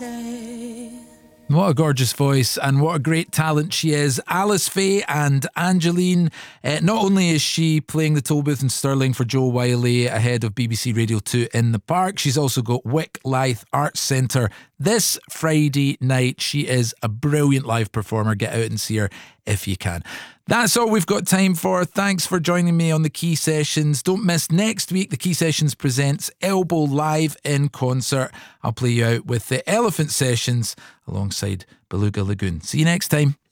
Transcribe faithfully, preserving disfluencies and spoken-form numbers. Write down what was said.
What a gorgeous voice and what a great talent she is. Alice Faye and Angeline. Uh, not only is she playing the toll booth in Stirling for Joe Wiley ahead of B B C Radio two in the Park, she's also got Wick Lythe Arts Centre this Friday night. She is a brilliant live performer. Get out and see her if you can. That's all we've got time for. Thanks for joining me on the Key Sessions. Don't miss next week. The Key Sessions presents Elbow live in concert. I'll play you out with the Elephant Sessions alongside Beluga Lagoon. See you next time.